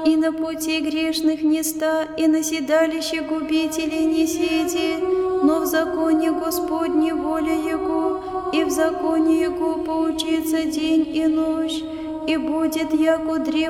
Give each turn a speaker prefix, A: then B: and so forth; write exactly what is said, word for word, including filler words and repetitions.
A: и на пути грешных не ста, и на седалище губителей не сиди, но в законе Господне воля Его, и в законе Его поучится день и ночь, и будет яко древо